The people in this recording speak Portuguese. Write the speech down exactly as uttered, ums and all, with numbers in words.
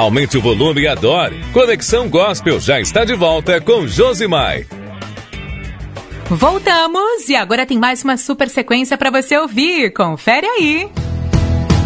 Aumente o volume e adore. Conexão Gospel já está de volta com Josimar. Voltamos e agora tem mais uma super sequência para você ouvir. Confere aí.